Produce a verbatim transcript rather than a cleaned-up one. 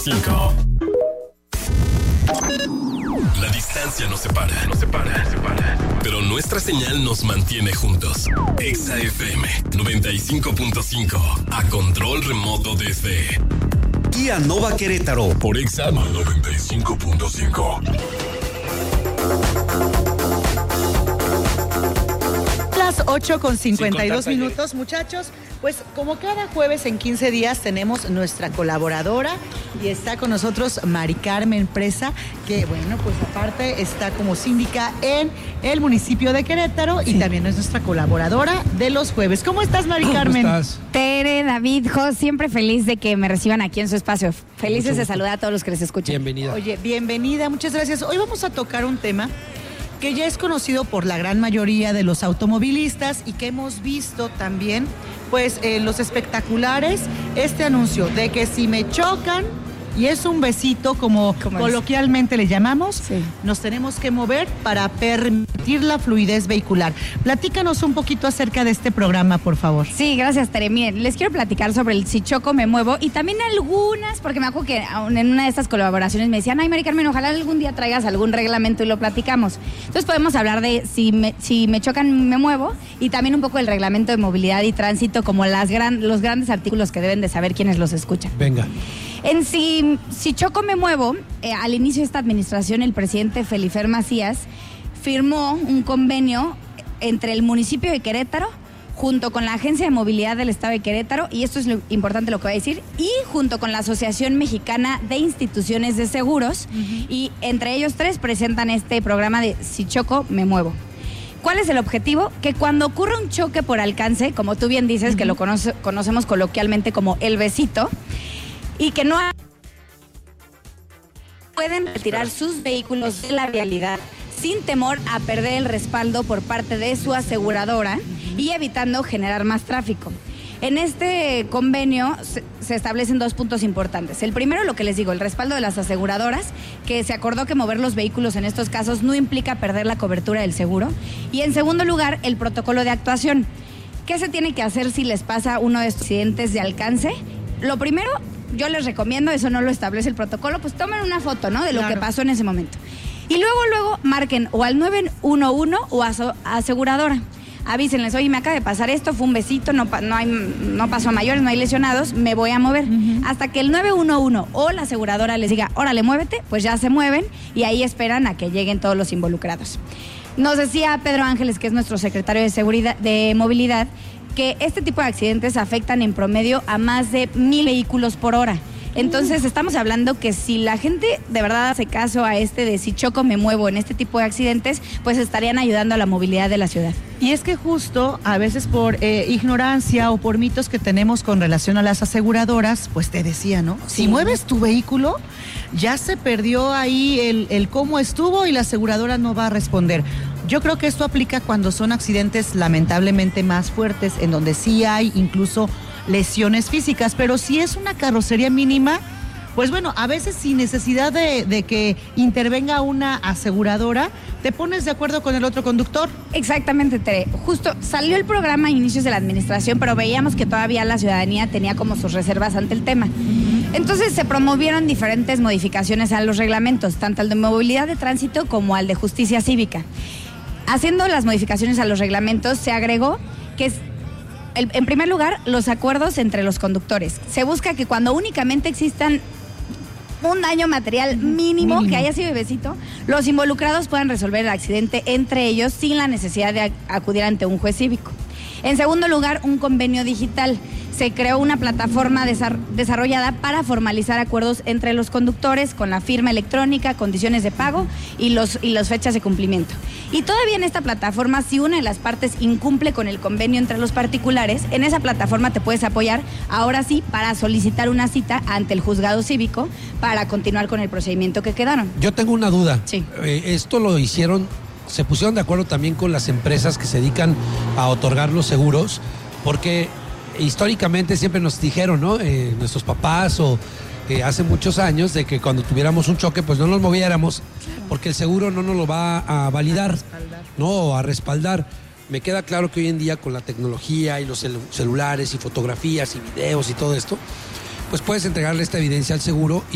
cinco. La distancia nos separa, nos separa, nos separa. Pero nuestra señal nos mantiene juntos. Exa F M noventa y cinco punto cinco. A control remoto desde Kia Nova Querétaro. Por Exa noventa y cinco punto cinco. Las ocho con cincuenta y dos minutos, muchachos. Pues como cada jueves en quince días tenemos nuestra colaboradora y está con nosotros Mari Carmen Presa, que bueno, pues aparte está como síndica en el municipio de Querétaro y sí, también es nuestra colaboradora de los jueves. ¿Cómo estás, Mari Carmen? ¿Cómo estás? Tere, David, Jo, siempre feliz de que me reciban aquí en su espacio. Felices de saludar a todos los que les escuchan. Bienvenida. Oye, bienvenida, muchas gracias. Hoy vamos a tocar un tema que ya es conocido por la gran mayoría de los automovilistas y que hemos visto también, pues, en los espectaculares, este anuncio de que si me chocan, y es un besito, como coloquialmente le llamamos, sí, nos tenemos que mover para permitir la fluidez vehicular. Platícanos un poquito acerca de este programa, por favor. Sí, gracias, Tere. Miren, les quiero platicar sobre el Si Choco Me Muevo y también algunas, porque me acuerdo que en una de estas colaboraciones me decían, ay, Mari Carmen, ojalá algún día traigas algún reglamento y lo platicamos. Entonces podemos hablar de si me, si me chocan, me muevo, y también un poco del reglamento de movilidad y tránsito, como las gran, los grandes artículos que deben de saber quienes los escuchan. Venga. En si, si Choco Me Muevo, eh, al inicio de esta administración, el presidente Felifer Macías firmó un convenio entre el municipio de Querétaro, junto con la Agencia de Movilidad del Estado de Querétaro, y esto es lo importante lo que voy a decir, y junto con la Asociación Mexicana de Instituciones de Seguros, uh-huh, y entre ellos tres presentan este programa de Si Choco Me Muevo. ¿Cuál es el objetivo? Que cuando ocurra un choque por alcance, como tú bien dices, uh-huh, que lo conoce, conocemos coloquialmente como el besito, y que no pueden retirar sus vehículos de la vialidad sin temor a perder el respaldo por parte de su aseguradora y evitando generar más tráfico. En este convenio se, se establecen dos puntos importantes. El primero, lo que les digo, el respaldo de las aseguradoras, que se acordó que mover los vehículos en estos casos no implica perder la cobertura del seguro. Y en segundo lugar, el protocolo de actuación. ¿Qué se tiene que hacer si les pasa uno de estos accidentes de alcance? Lo primero, yo les recomiendo, eso no lo establece el protocolo, pues tomen una foto, ¿no?, de lo claro. que pasó en ese momento. Y luego, luego marquen o al nueve uno uno o a su aseguradora. Avísenles, oye, me acaba de pasar esto, fue un besito, no, no, hay, no pasó a mayores, no hay lesionados, me voy a mover. Uh-huh. Hasta que el nueve uno uno o la aseguradora les diga, órale, muévete, pues ya se mueven y ahí esperan a que lleguen todos los involucrados. Nos decía Pedro Ángeles, que es nuestro secretario de Seguridad, de Movilidad, que este tipo de accidentes afectan en promedio a más de mil vehículos por hora. Entonces estamos hablando que si la gente de verdad hace caso a este de si choco me muevo en este tipo de accidentes, pues estarían ayudando a la movilidad de la ciudad. Y es que justo a veces por eh, ignorancia o por mitos que tenemos con relación a las aseguradoras, pues te decía, ¿no? Sí. Si mueves tu vehículo, ya se perdió ahí el, el cómo estuvo y la aseguradora no va a responder. Yo creo que esto aplica cuando son accidentes lamentablemente más fuertes, en donde sí hay incluso lesiones físicas, pero si es una carrocería mínima, pues bueno, a veces sin necesidad de, de que intervenga una aseguradora, te pones de acuerdo con el otro conductor. Exactamente, Tere. Justo salió el programa a inicios de la administración, pero veíamos que todavía la ciudadanía tenía como sus reservas ante el tema. Uh-huh. Entonces se promovieron diferentes modificaciones a los reglamentos, tanto al de movilidad de tránsito como al de justicia cívica. Haciendo las modificaciones a los reglamentos, se agregó que es El, en primer lugar, los acuerdos entre los conductores. Se busca que cuando únicamente existan un daño material mínimo, mínimo, que haya sido bebecito, los involucrados puedan resolver el accidente entre ellos sin la necesidad de acudir ante un juez cívico. En segundo lugar, un convenio digital. Se creó una plataforma desarrollada para formalizar acuerdos entre los conductores con la firma electrónica, condiciones de pago y, los, y las fechas de cumplimiento. Y todavía en esta plataforma, si una de las partes incumple con el convenio entre los particulares, en esa plataforma te puedes apoyar, ahora sí, para solicitar una cita ante el juzgado cívico para continuar con el procedimiento que quedaron. Yo tengo una duda. Sí. Eh, esto lo hicieron, se pusieron de acuerdo también con las empresas que se dedican a otorgar los seguros, porque históricamente siempre nos dijeron, ¿no? Eh, nuestros papás o eh, hace muchos años, de que cuando tuviéramos un choque, pues no nos moviéramos, porque el seguro no nos lo va a validar, ¿no? O a respaldar. Me queda claro que hoy en día con la tecnología y los cel- celulares y fotografías y videos y todo esto, pues puedes entregarle esta evidencia al seguro y